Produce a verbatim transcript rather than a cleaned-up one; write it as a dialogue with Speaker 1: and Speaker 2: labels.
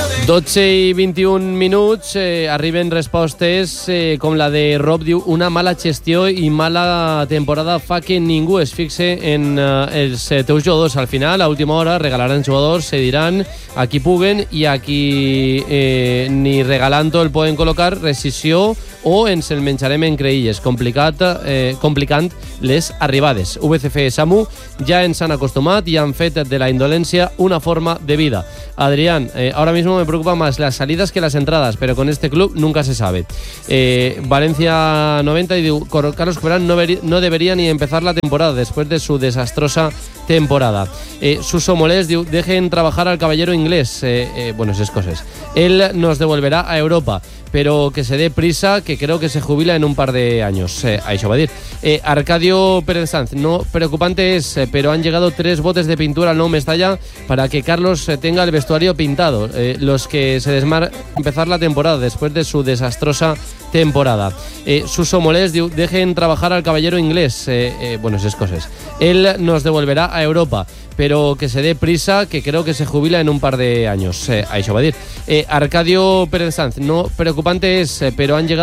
Speaker 1: dotze i vint-i-un minuts, eh, arriben respostes eh, com la de Rob, diu una mala gestió i mala temporada fa que ningú es fixe en eh, els teus jugadors. Al final, a última hora, regalaran jugadors, se diran a qui puguen i a qui eh, ni regalant-ho el poden col·locar, rescissió o ens el menjarem en creïlles, complicat, eh, complicant les arribades. V C F Samu ja ens han acostumat i han fet de la indolència una forma de vida. Adrián, eh, ahora mismo me preocupa más las salidas que las entradas, pero con este club nunca se sabe. Eh, Valencia noventa y diu, Carlos Cuberán no, no debería ni empezar la temporada después de su desastrosa temporada. Eh, Suso Molés diu, dejen trabajar al caballero inglés. Eh, eh, bueno, esas cosas. Él nos devolverá a Europa, pero que se dé prisa, que creo que se jubila en un par de años. Eh, a eso va a decir. Eh, Arcadio Pérez Sanz, no preocupante es, eh, pero han llegado tres botes de pintura al Nou Mestalla para que Carlos eh, tenga el vestuario pintado. Eh, los que se desmar empezar la temporada después de su desastrosa temporada. Eh, Suso Molés diu, dejen trabajar al caballero inglés. Eh, eh, bueno, esas cosas. Él nos devolverá a Europa, pero que se dé prisa, que creo que se jubila en un par de años. Eh, a eso va a decir. Eh, Arcadio Pérez Sanz, no preocupante es, eh, pero han llegado